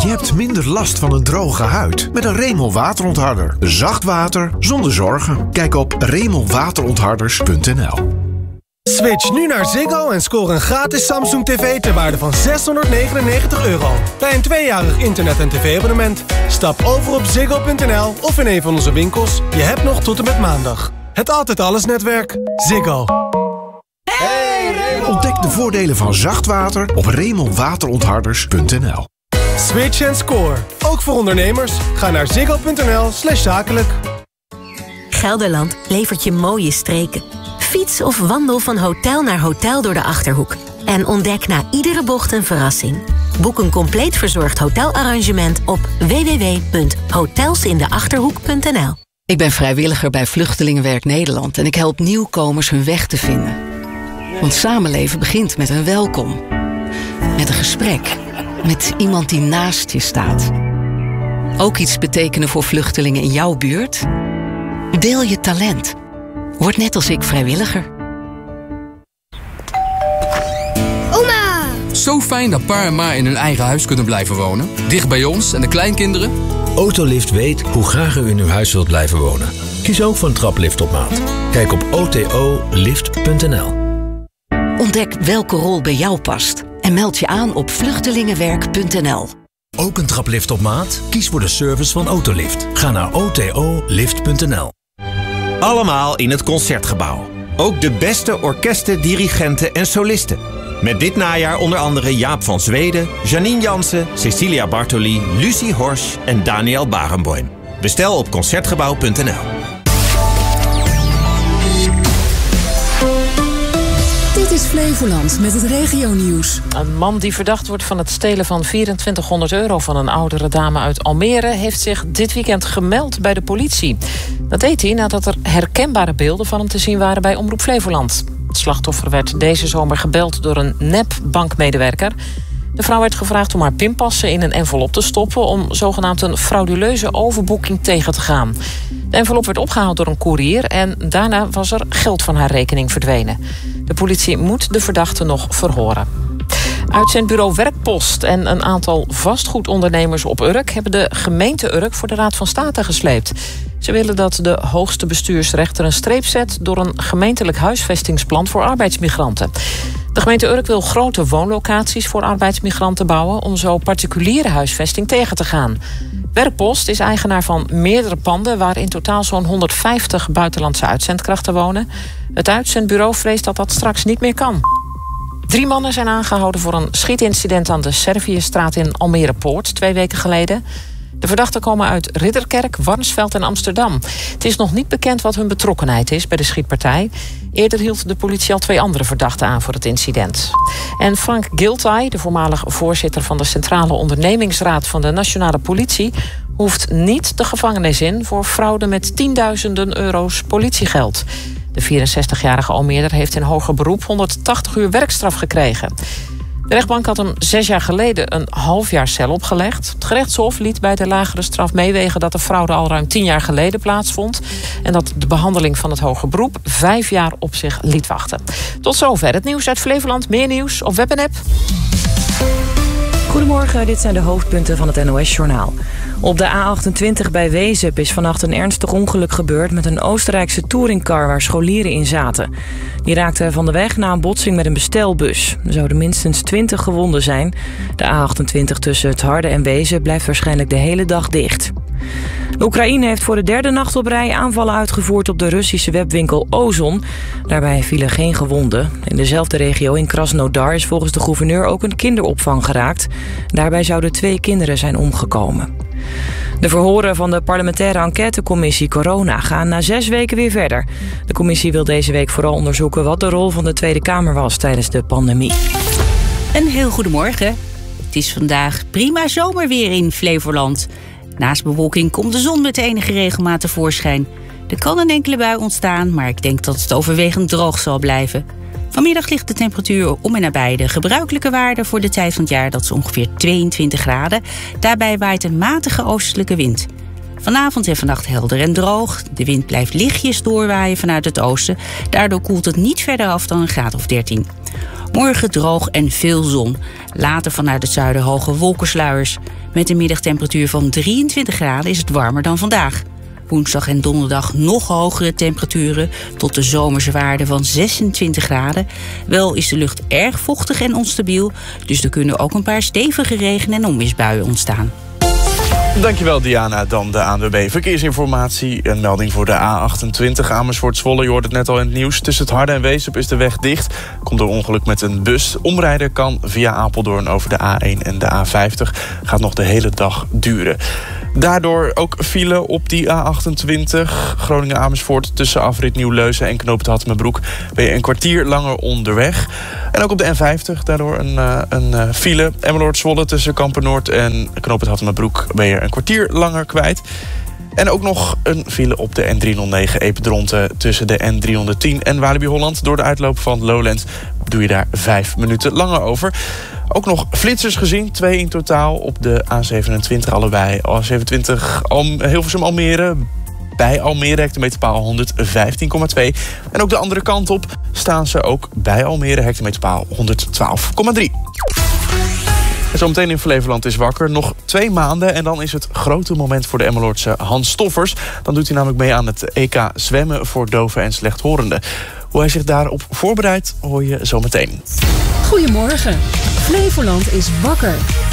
Je hebt minder last van een droge huid met een Remel waterontharder. Zacht water zonder zorgen. Kijk op remelwaterontharders.nl. Switch nu naar Ziggo en score een gratis Samsung TV ter waarde van €699 bij een 2-jarig internet- en tv-abonnement. Stap over op ziggo.nl of in een van onze winkels. Je hebt nog tot en met maandag. Het Altijd Alles netwerk. Ziggo. Ontdek de voordelen van zacht water op remelwaterontharders.nl. Switch en score. Ook voor ondernemers. Ga naar ziggo.nl/zakelijk. Gelderland levert je mooie streken. Fiets of wandel van hotel naar hotel door de Achterhoek. En ontdek na iedere bocht een verrassing. Boek een compleet verzorgd hotelarrangement op www.hotelsindeachterhoek.nl. Ik ben vrijwilliger bij Vluchtelingenwerk Nederland en ik help nieuwkomers hun weg te vinden. Want samenleven begint met een welkom. Met een gesprek. Met iemand die naast je staat. Ook iets betekenen voor vluchtelingen in jouw buurt? Deel je talent. Word net als ik vrijwilliger. Oma! Zo fijn dat pa en ma in hun eigen huis kunnen blijven wonen. Dicht bij ons en de kleinkinderen. Autolift weet hoe graag u in uw huis wilt blijven wonen. Kies ook voor een traplift op maat. Kijk op otolift.nl. Ontdek welke rol bij jou past. En meld je aan op vluchtelingenwerk.nl. Ook een traplift op maat? Kies voor de service van Autolift. Ga naar otolift.nl. Allemaal in het Concertgebouw. Ook de beste orkesten, dirigenten en solisten. Met dit najaar onder andere Jaap van Zweden, Janine Jansen, Cecilia Bartoli, Lucie Horsch en Daniel Barenboim. Bestel op Concertgebouw.nl. Dit is Flevoland met het regionieuws. Een man die verdacht wordt van het stelen van €2400 van een oudere dame uit Almere heeft zich dit weekend gemeld bij de politie. Dat deed hij nadat er herkenbare beelden van hem te zien waren bij Omroep Flevoland. Het slachtoffer werd deze zomer gebeld door een nep-bankmedewerker. De vrouw werd gevraagd om haar pinpassen in een envelop te stoppen om zogenaamd een frauduleuze overboeking tegen te gaan. De envelop werd opgehaald door een koerier en daarna was er geld van haar rekening verdwenen. De politie moet de verdachte nog verhoren. Uitzendbureau Werkpost en een aantal vastgoedondernemers op Urk hebben de gemeente Urk voor de Raad van State gesleept. Ze willen dat de hoogste bestuursrechter een streep zet door een gemeentelijk huisvestingsplan voor arbeidsmigranten. De gemeente Urk wil grote woonlocaties voor arbeidsmigranten bouwen om zo particuliere huisvesting tegen te gaan. Werkpost is eigenaar van meerdere panden waar in totaal zo'n 150 buitenlandse uitzendkrachten wonen. Het uitzendbureau vreest dat dat straks niet meer kan. 3 mannen zijn aangehouden voor een schietincident aan de Serviëstraat in Almere Poort 2 weken geleden. De verdachten komen uit Ridderkerk, Warnsveld en Amsterdam. Het is nog niet bekend wat hun betrokkenheid is bij de schietpartij. Eerder hield de politie al 2 andere verdachten aan voor het incident. En Frank Giltay, de voormalige voorzitter van de Centrale Ondernemingsraad van de Nationale Politie, hoeft niet de gevangenis in voor fraude met tienduizenden euro's politiegeld. De 64-jarige Almeerder heeft in hoger beroep 180 uur werkstraf gekregen. De rechtbank had hem 6 jaar geleden een half jaar cel opgelegd. Het gerechtshof liet bij de lagere straf meewegen dat de fraude al ruim 10 jaar geleden plaatsvond en dat de behandeling van het hoger beroep 5 jaar op zich liet wachten. Tot zover het nieuws uit Flevoland. Meer nieuws op web en app. Goedemorgen, dit zijn de hoofdpunten van het NOS-journaal. Op de A28 bij Wezep is vannacht een ernstig ongeluk gebeurd met een Oostenrijkse touringcar waar scholieren in zaten. Die raakten van de weg na een botsing met een bestelbus. Er zouden minstens 20 gewonden zijn. De A28 tussen het Harde en Wezep blijft waarschijnlijk de hele dag dicht. De Oekraïne heeft voor de 3e nacht op rij aanvallen uitgevoerd op de Russische webwinkel Ozon. Daarbij vielen geen gewonden. In dezelfde regio in Krasnodar is volgens de gouverneur ook een kinderopvang geraakt. Daarbij zouden 2 kinderen zijn omgekomen. De verhoren van de parlementaire enquêtecommissie Corona gaan na 6 weken weer verder. De commissie wil deze week vooral onderzoeken wat de rol van de Tweede Kamer was tijdens de pandemie. Een heel goedemorgen. Het is vandaag prima zomerweer in Flevoland. Naast bewolking komt de zon met enige regelmaat tevoorschijn. Er kan een enkele bui ontstaan, maar ik denk dat het overwegend droog zal blijven. Vanmiddag ligt de temperatuur om en nabij de gebruikelijke waarde voor de tijd van het jaar. Dat is ongeveer 22 graden. Daarbij waait een matige oostelijke wind. Vanavond en vannacht helder en droog. De wind blijft lichtjes doorwaaien vanuit het oosten. Daardoor koelt het niet verder af dan een graad of 13. Morgen droog en veel zon. Later vanuit het zuiden hoge wolkensluiers. Met een middagtemperatuur van 23 graden is het warmer dan vandaag. Woensdag en donderdag nog hogere temperaturen tot de zomerse waarde van 26 graden. Wel is de lucht erg vochtig en onstabiel, dus er kunnen ook een paar stevige regen- en onweersbuien ontstaan. Dankjewel Diana, dan de ANWB Verkeersinformatie. Een melding voor de A28 Amersfoort-Zwolle. Je hoort het net al in het nieuws. Tussen het Harde en Weesup is de weg dicht. Komt door ongeluk met een bus. Omrijden kan via Apeldoorn over de A1 en de A50. Gaat nog de hele dag duren. Daardoor ook file op die A28 Groningen-Amersfoort tussen afrit Nieuw-Leusen en knooppunt Hattemerbroek. Ben je een kwartier langer onderweg. En ook op de N50 daardoor een file. Emmeloord-Zwolle tussen Kampen-Noord en knooppunt Hattemerbroek ben je een kwartier langer kwijt. En ook nog een file op de N309 Ependronte tussen de N310 en Walibi Holland. Door de uitloop van Lowlands doe je daar 5 minuten langer over. Ook nog flitsers gezien, 2 in totaal op de A27 allebei. A27 Hilversum-Almere. Bij Almere hectometerpaal 115,2. En ook de andere kant op staan ze ook bij Almere hectometerpaal 112,3. En zometeen in Flevoland is wakker. Nog 2 maanden en dan is het grote moment voor de Emmeloordse Hans Stoffers. Dan doet hij namelijk mee aan het EK zwemmen voor doven en slechthorenden. Hoe hij zich daarop voorbereidt, hoor je zometeen. Goedemorgen. Flevoland is wakker.